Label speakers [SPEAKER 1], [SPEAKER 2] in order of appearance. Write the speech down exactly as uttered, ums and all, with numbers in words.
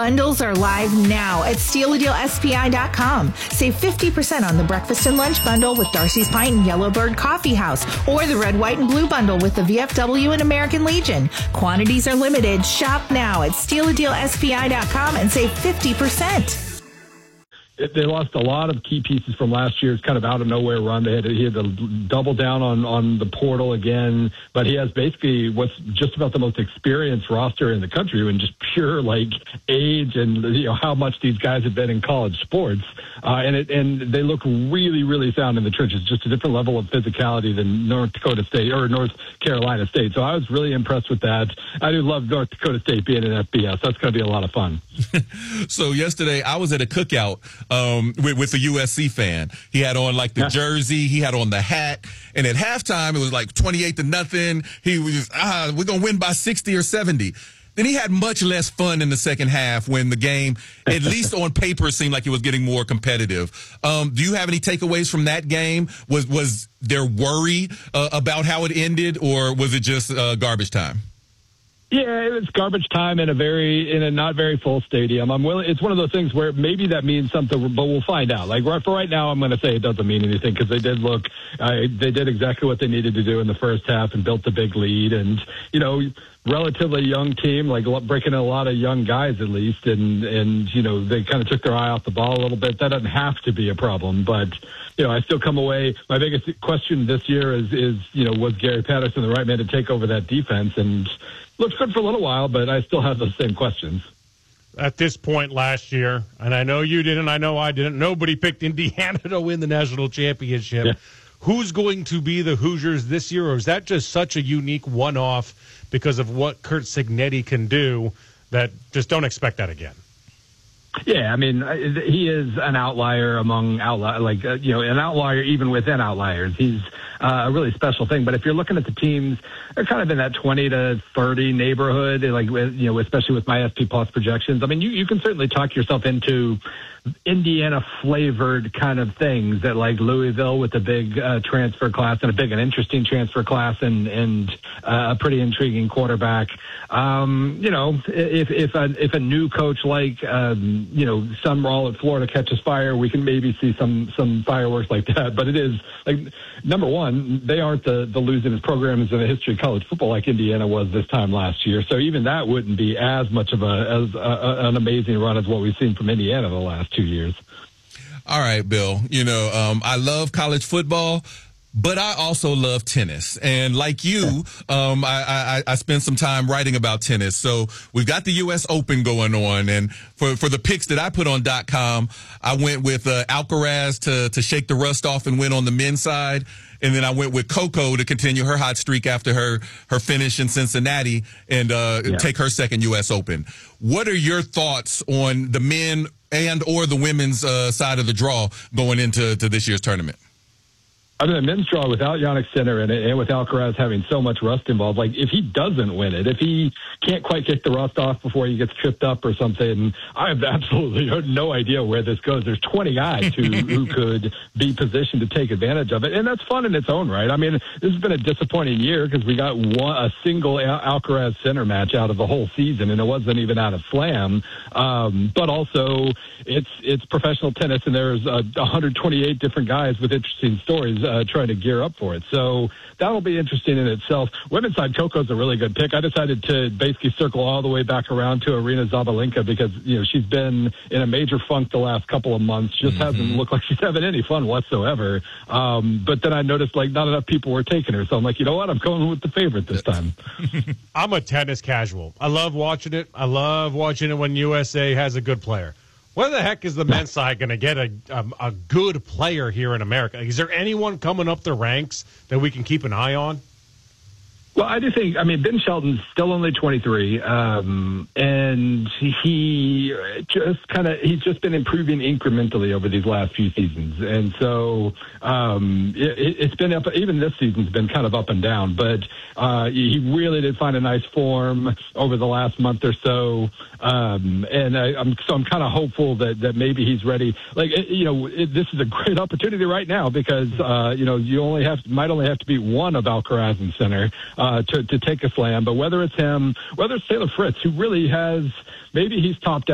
[SPEAKER 1] Bundles are live now at steal a deal S P I dot com. Save fifty percent on the breakfast and lunch bundle with Darcy's Pint and Yellowbird Coffee House, or the red, white, and blue bundle with the V F W and American Legion. Quantities are limited. Shop now at steal a deal S P I dot com and save fifty percent.
[SPEAKER 2] They lost a lot of key pieces from last year's kind of out of nowhere run. They had to, he had to double down on, on the portal again, but he has basically what's just about the most experienced roster in the country and just pure like age and you know how much these guys have been in college sports. Uh, and it, and they look really, really sound in the trenches, just a different level of physicality than North Dakota State or North Carolina State. So I was really impressed with that. I do love North Dakota State being in F B S. That's going to be a lot of fun.
[SPEAKER 3] So yesterday I was at a cookout um, with, with a U S C fan. He had on like the jersey, he had on the hat, and at halftime it was like twenty-eight to nothing. He was, ah, we're going to win by sixty or seventy. Then he had much less fun in the second half when the game, at least on paper, seemed like it was getting more competitive. Um, do you have any takeaways from that game? Was was there worry uh, about how it ended, or was it just uh, garbage time?
[SPEAKER 2] Yeah, it was garbage time in a very in a not very full stadium. I'm willing. It's one of those things where maybe that means something, but we'll find out. Like right, for right now, I'm going to say it doesn't mean anything because they did look. Uh, they did exactly what they needed to do in the first half and built the big lead. And you know, relatively young team, like breaking in a lot of young guys at least, and and you know they kind of took their eye off the ball a little bit. That doesn't have to be a problem, but you know I still come away. My biggest question this year is is you know was Gary Patterson the right man to take over that defense? And looks good for a little while, but I still have those same questions.
[SPEAKER 4] At this point last year, and I know you didn't, I know I didn't, nobody picked Indiana to win the national championship. Yeah. Who's going to be the Hoosiers this year, or is that just such a unique one-off because of what Curt Cignetti can do that just don't expect that again?
[SPEAKER 2] Yeah, I mean, he is an outlier among outlier, like uh, you know, an outlier even within outliers. He's uh, a really special thing. But if you're looking at the teams, they're kind of in that twenty to thirty neighborhood, like you know, especially with my S P Plus projections. I mean, you you can certainly talk yourself into Indiana flavored kind of things that like Louisville with a big uh, transfer class and a big and interesting transfer class and and uh, a pretty intriguing quarterback. Um, you know, if if a if a new coach like um, you know Sumrall at Florida catches fire, we can maybe see some some fireworks like that. But it is like number one, they aren't the the losingest programs in the history of college football like Indiana was this time last year. So even that wouldn't be as much of a as a, a, an amazing run as what we've seen from Indiana the last two years.
[SPEAKER 3] All right, Bill. You know, um, I love college football, but I also love tennis. And like you, um, I, I, I spent some time writing about tennis. So we've got the U S Open going on. And for, for the picks that I put on dot com, I went with uh, Alcaraz to, to shake the rust off and win on the men's side. And then I went with Coco to continue her hot streak after her, her finish in Cincinnati and uh, yeah. take her second U S Open. What are your thoughts on the men and or the women's uh, side of the draw going into to this year's tournament?
[SPEAKER 2] I mean, the men's draw without Jannik Sinner in it and with Alcaraz having so much rust involved, like if he doesn't win it, if he can't quite kick the rust off before he gets tripped up or something, I have absolutely no idea where this goes. There's twenty guys who, who could be positioned to take advantage of it, and that's fun in its own right. I mean, this has been a disappointing year because we got one, a single Alcaraz Sinner match out of the whole season, and it wasn't even out of Slam. Um, but also, it's it's professional tennis, and there's uh, one hundred twenty-eight different guys with interesting stories Uh, trying to gear up for it. So that'll be interesting in itself. Women's side, Coco's a really good pick. I decided to basically circle all the way back around to Arina Zabalenka because, you know, she's been in a major funk the last couple of months. Just mm-hmm. hasn't looked like she's having any fun whatsoever. Um, but then I noticed, like, not enough people were taking her. So I'm like, you know what? I'm going with the favorite this time.
[SPEAKER 4] I'm a tennis casual. I love watching it. I love watching it when U S A has a good player. Where the heck is the men's side going to get a, a a good player here in America? Is there anyone coming up the ranks that we can keep an eye on?
[SPEAKER 2] Well, I do think, I mean, Ben Shelton's still only twenty-three, um, and he just kind of, he's just been improving incrementally over these last few seasons. And so um, it, it's been up, even this season's been kind of up and down, but uh, he really did find a nice form over the last month or so. Um, and I, I'm, so I'm kind of hopeful that, that maybe he's ready. Like, it, you know, it, this is a great opportunity right now because, uh, you know, you only have, might only have to beat one of Alcaraz and Sinner. Uh, to, to take a slam, but whether it's him, whether it's Taylor Fritz, who really has, maybe he's topped out.